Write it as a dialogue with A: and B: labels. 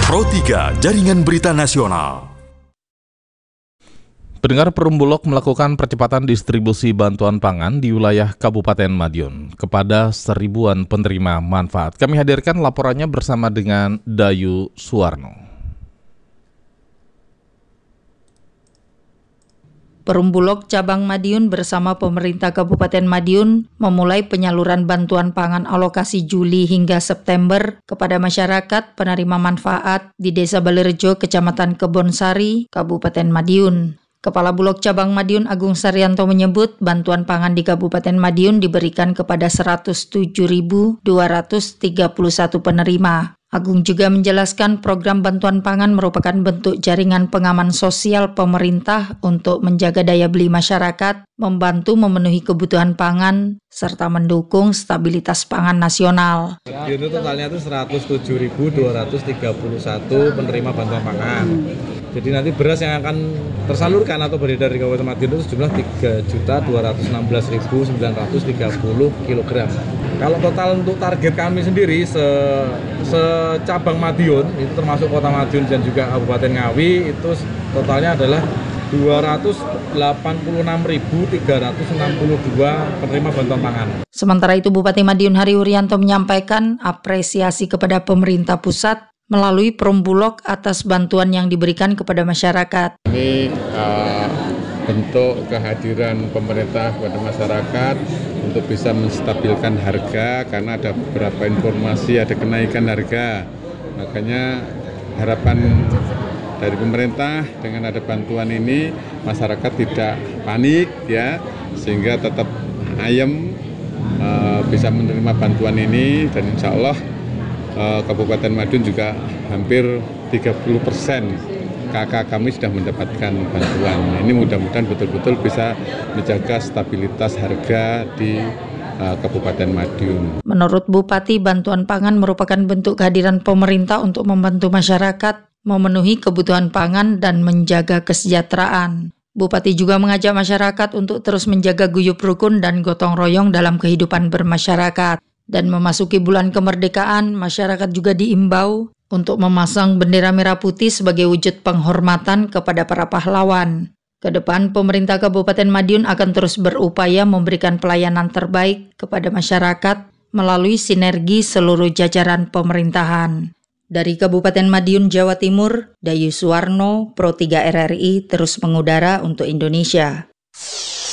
A: Pro 3 Jaringan Berita Nasional.
B: Pendengar, Perum Bulog melakukan percepatan distribusi bantuan pangan di wilayah Kabupaten Madiun kepada seribuan penerima manfaat. Kami hadirkan laporannya bersama dengan Dayu Suwarno.
C: Perum Bulog Cabang Madiun bersama pemerintah Kabupaten Madiun memulai penyaluran bantuan pangan alokasi Juli hingga September kepada masyarakat penerima manfaat di Desa Balirejo, Kecamatan Kebonsari, Kabupaten Madiun. Kepala Bulog Cabang Madiun Agung Saryanto menyebut bantuan pangan di Kabupaten Madiun diberikan kepada 107.231 penerima. Agung juga menjelaskan program bantuan pangan merupakan bentuk jaringan pengaman sosial pemerintah untuk menjaga daya beli masyarakat, membantu memenuhi kebutuhan pangan, serta mendukung stabilitas pangan nasional.
D: Madiun totalnya itu 107.231 penerima bantuan pangan. Jadi nanti beras yang akan tersalurkan atau beredar di Kabupaten Madiun itu sejumlah 3.216.930 kg. Kalau total untuk target kami sendiri secabang Madiun, itu termasuk Kota Madiun dan juga Kabupaten Ngawi, itu totalnya adalah 286.362 penerima bantuan pangan. Sementara
C: itu Bupati Madiun Hari Wuryanto menyampaikan apresiasi kepada pemerintah pusat melalui Perum Bulog atas bantuan yang diberikan kepada masyarakat.
E: Ini bentuk kehadiran pemerintah kepada masyarakat untuk bisa menstabilkan harga karena ada beberapa informasi ada kenaikan harga. Makanya harapan dari pemerintah dengan ada bantuan ini masyarakat tidak panik ya, sehingga tetap ayem bisa menerima bantuan ini, dan insya Allah Kabupaten Madiun juga hampir 30% kakak kami sudah mendapatkan bantuan. Ini mudah-mudahan betul-betul bisa menjaga stabilitas harga di Kabupaten Madiun.
C: Menurut Bupati, bantuan pangan merupakan bentuk kehadiran pemerintah untuk membantu masyarakat memenuhi kebutuhan pangan dan menjaga kesejahteraan. Bupati juga mengajak masyarakat untuk terus menjaga guyup rukun dan gotong royong dalam kehidupan bermasyarakat. Dan memasuki bulan kemerdekaan, masyarakat juga diimbau untuk memasang bendera merah putih sebagai wujud penghormatan kepada para pahlawan. Kedepan, pemerintah Kabupaten Madiun akan terus berupaya memberikan pelayanan terbaik kepada masyarakat melalui sinergi seluruh jajaran pemerintahan. Dari Kabupaten Madiun, Jawa Timur, Dayu Suwarno, Pro 3 RRI terus mengudara untuk Indonesia.